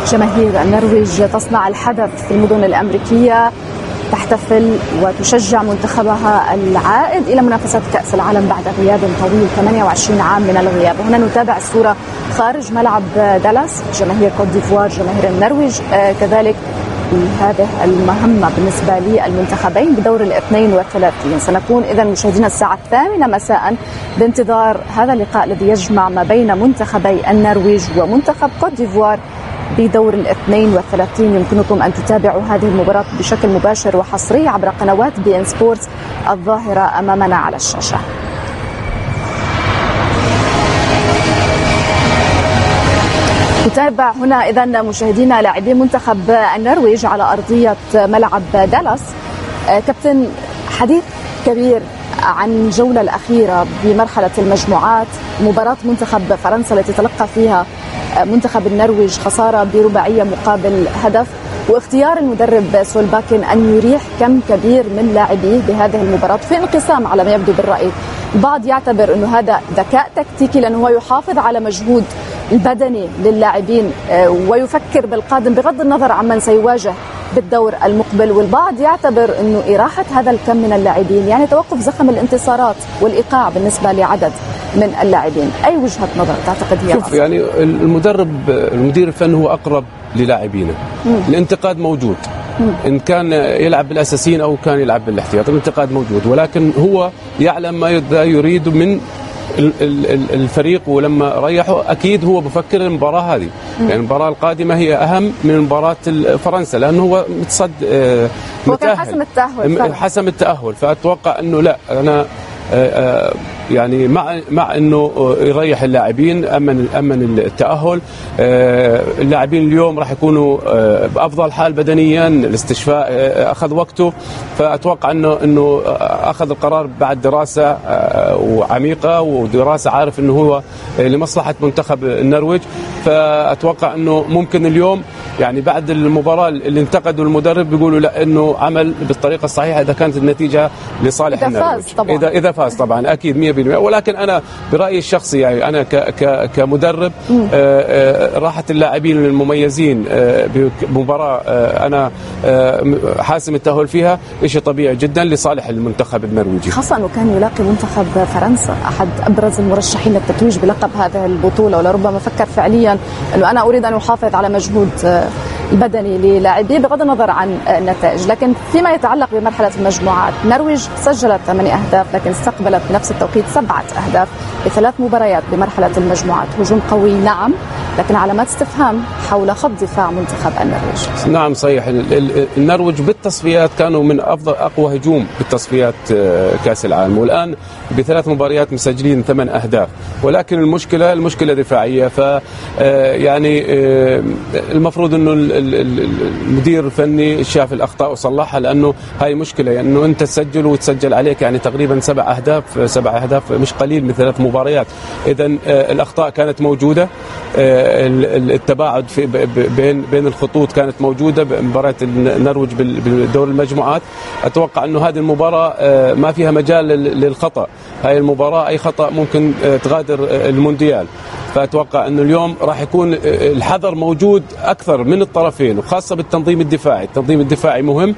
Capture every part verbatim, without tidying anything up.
جماهير النرويج تصنع الحدث في المدن الأمريكية، تحتفل وتشجع منتخبها العائد إلى منافسات كأس العالم بعد غياب طويل ثمانية وعشرين عام من الغياب. هنا نتابع الصورة خارج ملعب دالاس، جماهير كوت ديفوار، جماهير النرويج كذلك. هذه المهمة بالنسبة للمنتخبين بدور الاثنين والثلاثين. سنكون إذا مشاهدينا الساعة الثامنة مساء بانتظار هذا اللقاء الذي يجمع ما بين منتخبي النرويج ومنتخب كوت ديفوار بدور الاثنين والثلاثين. يمكنكم أن تتابعوا هذه المباراة بشكل مباشر وحصري عبر قنوات بي إن سبورتس الظاهرة أمامنا على الشاشة. نتابع هنا إذا مشاهدينا لاعبي منتخب النرويج على أرضية ملعب دالاس. كابتن، حديث كبير عن الجولة الأخيرة بمرحلة المجموعات، مباراة منتخب فرنسا التي تلقى فيها منتخب النرويج خسارة برباعية مقابل هدف، واختيار المدرب سولباكن أن يريح كم كبير من لاعبيه بهذه المباراة في انقسام على ما يبدو بالرأي. البعض يعتبر أنه هذا ذكاء تكتيكي لأنه هو يحافظ على مجهود البدني للاعبين ويفكر بالقادم بغض النظر عمن سيواجه بالدور المقبل، والبعض يعتبر أنه إراحة هذا الكم من اللاعبين يعني توقف زخم الانتصارات والإيقاع بالنسبة لعدد من اللاعبين. أي وجهة نظر تعتقد هي؟ شوف، يعني المدرب المدير الفني هو أقرب للاعبينه. الانتقاد موجود، إن كان يلعب بالأساسيين أو كان يلعب بالاحتياط، الانتقاد موجود، ولكن هو يعلم ما يريد من الفريق. ولما ريحه أكيد هو بفكر المباراة هذه، يعني المباراة القادمة هي أهم من مباراة فرنسا، لأنه هو متصد متأهل، حسم التأهل حسم التأهل فأتوقع أنه لا، أنا يعني مع مع انه يريح اللاعبين، امن امن التاهل. اللاعبين اليوم راح يكونوا بافضل حال بدنيا، الاستشفاء اخذ وقته، فاتوقع انه انه اخذ القرار بعد دراسه وعميقه ودراسه عارف انه هو لمصلحه منتخب النرويج. فاتوقع انه ممكن اليوم يعني بعد المباراه اللي انتقدوا المدرب بيقولوا لا، انه عمل بالطريقه الصحيحه اذا كانت النتيجه لصالح النرويج، اذا اذا فاز طبعا اكيد مية بالمية. ولكن انا برايي الشخصي يعني انا ك ك كمدرب راحه اللاعبين المميزين بمباراه انا حاسم التاهل فيها شيء طبيعي جدا لصالح المنتخب النرويجي، خاصه انه كان يلاقي منتخب فرنسا احد ابرز المرشحين للتتويج بلقب هذه البطوله، ولربما فكر فعليا انه انا اريد ان احافظ على مجهود البدني للاعبيه بغض النظر عن النتائج. لكن فيما يتعلق بمرحله المجموعات، النرويج سجلت ثمانية اهداف لكن استقبلت بنفس التوقيت سبعه اهداف بثلاث مباريات بمرحله المجموعات. هجوم قوي نعم، لكن علامات استفهام حول خط دفاع منتخب النرويج. نعم صحيح، النرويج بالتصفيات كانوا من افضل اقوى هجوم بالتصفيات كاس العالم، والان بثلاث مباريات مسجلين ثمان اهداف، ولكن المشكله المشكله دفاعيه. ف يعني المفروض انه المدير الفني شاف الاخطاء وصلحها، لانه هاي مشكله، يعني انه انت تسجل وتسجل عليك يعني تقريبا سبع اهداف سبع اهداف مش قليل من ثلاث مباريات. اذا الاخطاء كانت موجوده، التباعد في بين بين الخطوط كانت موجوده بمباراه النرويج بالدور المجموعات. اتوقع انه هذه المباراه ما فيها مجال للخطا، هاي المباراه اي خطا ممكن تغادر المونديال. فأتوقع أنه اليوم راح يكون الحذر موجود أكثر من الطرفين، وخاصة بالتنظيم الدفاعي. التنظيم الدفاعي مهم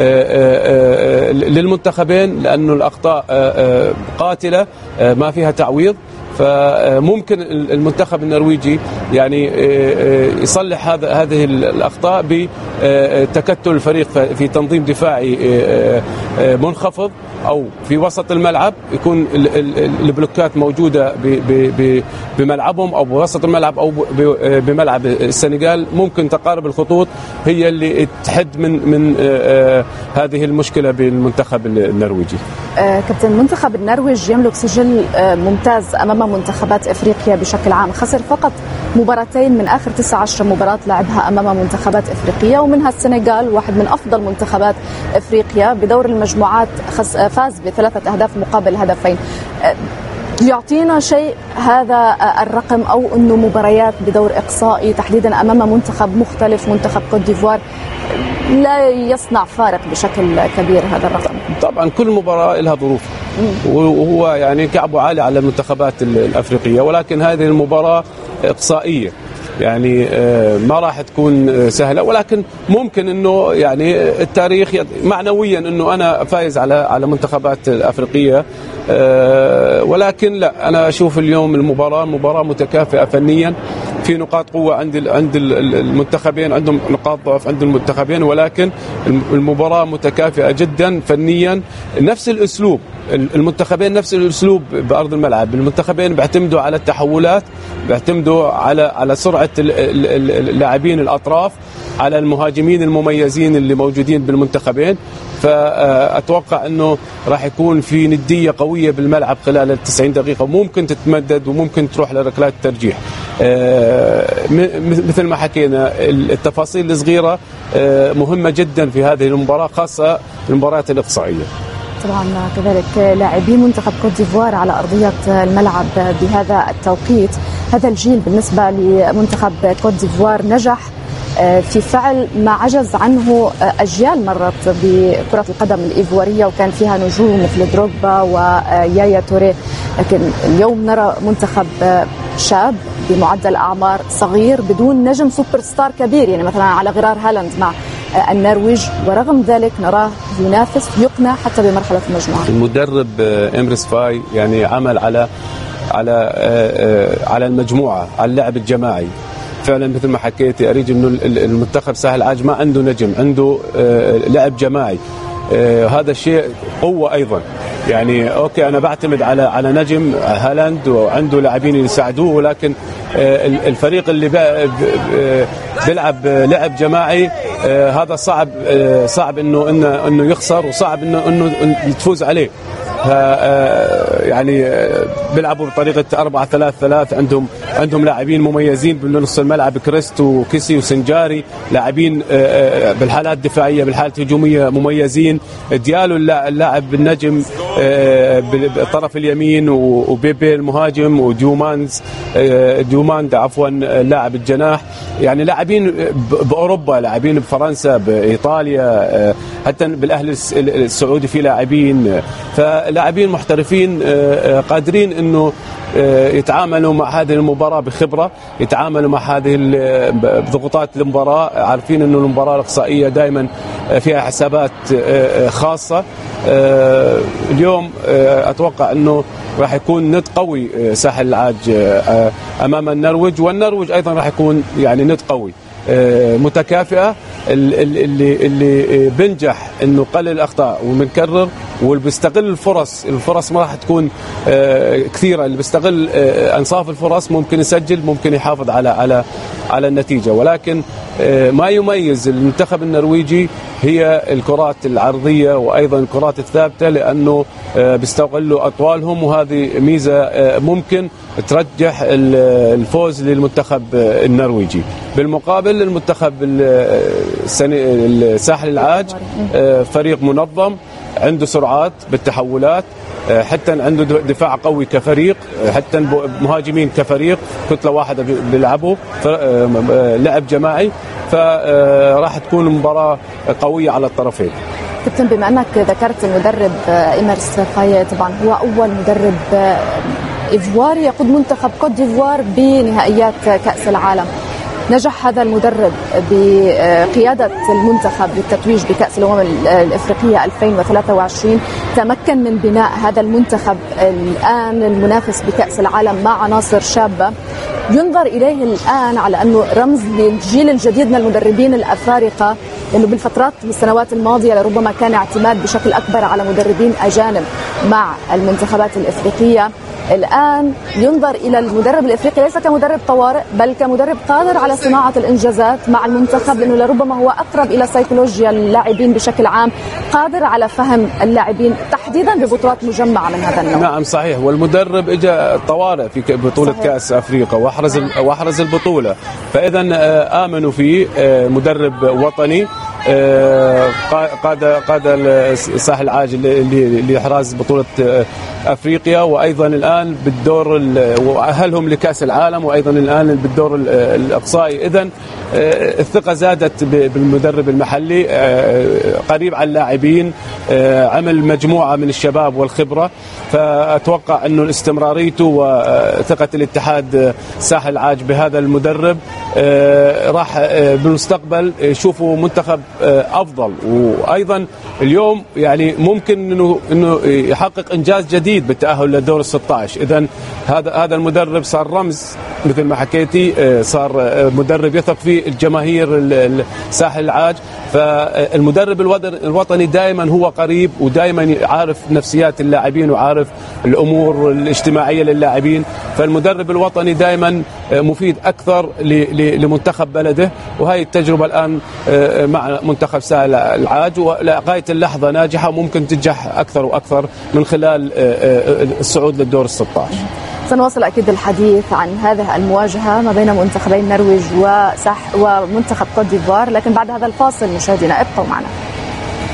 للمنتخبين، لأنه الأخطاء قاتلة ما فيها تعويض. فممكن المنتخب النرويجي يعني يصلح هذا هذه الأخطاء بتكتل الفريق في تنظيم دفاعي منخفض، أو في وسط الملعب يكون البلوكات موجودة بملعبهم أو بوسط الملعب أو بملعب السنغال. ممكن تقارب الخطوط هي اللي تحد من من هذه المشكلة بالمنتخب النرويجي. كابتن، منتخب النرويج يملك سجل ممتاز أمام منتخبات إفريقيا بشكل عام، خسر فقط مباراتين من آخر تسعة عشر مباراة لعبها أمام منتخبات إفريقية، ومنها السنغال واحد من أفضل منتخبات إفريقيا. بدور المجموعات فاز بثلاثة أهداف مقابل هدفين. يعطينا شيء هذا الرقم، أو أنه مباريات بدور إقصائي تحديدا أمام منتخب مختلف منتخب كوت ديفوار لا يصنع فارق بشكل كبير هذا الرقم؟ طبعا كل مباراة لها ظروف، وهو يعني كعبه عالي على المنتخبات الأفريقية، ولكن هذه المباراة إقصائية يعني ما راح تكون سهلة، ولكن ممكن انه يعني التاريخ معنويا انه انا فايز على على منتخبات الافريقية، ولكن لا، انا اشوف اليوم المباراة مباراة متكافئة فنيا، في نقاط قوة عند عند المنتخبين، عندهم نقاط ضعف عند المنتخبين، ولكن المباراة متكافئة جدا فنيا. نفس الاسلوب المنتخبين، نفس الاسلوب بارض الملعب، المنتخبين بيعتمدوا على التحولات، بيعتمدوا على على سرعة اللاعبين الاطراف، على المهاجمين المميزين اللي موجودين بالمنتخبين. فأتوقع أنه راح يكون في ندية قوية بالملعب خلال التسعين دقيقة، وممكن تتمدد وممكن تروح لركلات الترجيح. مثل ما حكينا، التفاصيل الصغيرة مهمة جدا في هذه المباراة، خاصة المباريات الإقصائية. طبعا كذلك لاعبي منتخب كوت ديفوار على أرضية الملعب بهذا التوقيت. هذا الجيل بالنسبة لمنتخب كوت ديفوار نجح في فعل ما عجز عنه أجيال مرت بكرة القدم الإيفوارية، وكان فيها نجوم مثل دروغبا ويايا توري، لكن اليوم نرى منتخب شاب بمعدل أعمار صغير بدون نجم سوبر ستار كبير، يعني مثلا على غرار هالاند مع النرويج، ورغم ذلك نراه ينافس يقنع حتى بمرحلة المجموعة. المدرب إمريس فاي يعني عمل على على على المجموعة، على اللعب الجماعي. فعلا مثل ما حكيتي، أريد إنه المنتخب ساحل العاج ما عنده نجم، عنده لعب جماعي. هذا الشيء قوة أيضا. يعني أوكي، أنا بعتمد على على نجم هالاند وعنده لاعبين يساعدوه، ولكن الفريق اللي بيلعب لعب جماعي هذا صعب صعب إنه إنه إنه يخسر، وصعب إنه إنه تفوز عليه. يعني بيلعبوا بطريقة أربعة ثلاثة ثلاثة، عندهم عندهم لاعبين مميزين بنص الملعب، كريست وكيسي وسنجاري، لاعبين بالحالات الدفاعية بالحالات الهجومية مميزين. ديالو اللاعب النجم بالطرف اليمين، وبيبي المهاجم، وديومانز ديوماند عفوا لاعب الجناح. يعني لاعبين بأوروبا، لاعبين بفرنسا، بإيطاليا، حتى بالأهلي السعودي في لاعبين، فلاعبين محترفين قادرين انه يتعاملوا مع هذه المباراة بخبرة، يتعاملوا مع هذه ضغوطات المباراة، عارفين انه المباراة الإقصائية دائما فيها حسابات خاصة. اليوم اتوقع انه راح يكون ند قوي ساحل العاج امام النرويج، والنرويج ايضا راح يكون يعني ند قوي متكافئة. اللي اللي بنجح انه قلل الاخطاء وبنكرر، واللي بيستغل الفرص الفرص ما راح تكون كثيره، اللي بيستغل انصاف الفرص ممكن يسجل، ممكن يحافظ على على على النتيجه. ولكن ما يميز المنتخب النرويجي هي الكرات العرضيه وايضا الكرات الثابته، لانه بيستغلوا اطوالهم، وهذه ميزه ممكن ترجح الفوز للمنتخب النرويجي. بالمقابل المنتخب الساحل العاج فريق منظم، عنده سرعات بالتحولات، حتى عنده دفاع قوي كفريق، حتى مهاجمين كفريق، كتلة واحدة بيلعبوا، لعب جماعي، فراح تكون مباراة قوية على الطرفين. كابتن، بما أنك ذكرت المدرب إمريس فاي، طبعا هو أول مدرب إيفواري يقود منتخب كوت ديفوار بنهائيات كأس العالم. نجح هذا المدرب بقيادة المنتخب للتتويج بكأس الأمم الإفريقية ألفين وثلاثة وعشرين، تمكن من بناء هذا المنتخب الآن المنافس بكأس العالم مع عناصر شابة ينظر إليه الآن على أنه رمز للجيل الجديد من المدربين الأفارقة، لأنه بالفترات والسنوات الماضية لربما كان اعتماد بشكل أكبر على مدربين أجانب مع المنتخبات الإفريقية. الآن ينظر إلى المدرب الإفريقي ليس كمدرب طوارئ، بل كمدرب قادر على صناعة الإنجازات مع المنتخب، لأنه لربما هو أقرب إلى سيكولوجيا اللاعبين بشكل عام، قادر على فهم اللاعبين تحديدا ببطولات مجمعة من هذا النوع. نعم صحيح، والمدرب إجا طوارئ في بطولة صحيح. كأس أفريقيا واحرز واحرز البطولة، فإذا آمنوا فيه، مدرب وطني قاد قاد الساحل العاج لإحراز بطولة أفريقيا، وأيضا الآن بالدور وأهلهم لكأس العالم، وأيضا الآن بالدور الإقصائي. إذن الثقة زادت بالمدرب المحلي، قريب على اللاعبين، عمل مجموعة من الشباب والخبرة، فأتوقع أنه استمراريته وثقة الاتحاد ساحل العاج بهذا المدرب راح بالمستقبل يشوفوا منتخب افضل. وايضا اليوم يعني ممكن انه انه يحقق انجاز جديد بالتاهل للدور الستة عشر. اذا هذا هذا المدرب صار رمز مثل ما حكيتي، صار مدرب يثق فيه الجماهير ساحل العاج. فالمدرب الوطني دائما هو قريب ودائما عارف نفسيات اللاعبين وعارف الامور الاجتماعيه للاعبين. فالمدرب الوطني دائما مفيد اكثر لمنتخب بلده، وهي التجربه الان مع منتخب ساحل العاج ولغايه اللحظه ناجحه، وممكن تنجح اكثر واكثر من خلال الصعود للدور الستة عشر. سنواصل أكيد الحديث عن هذه المواجهة ما بين منتخبي النرويج ومنتخب كوت ديفوار، لكن بعد هذا الفاصل مشاهدينا ابقوا معنا.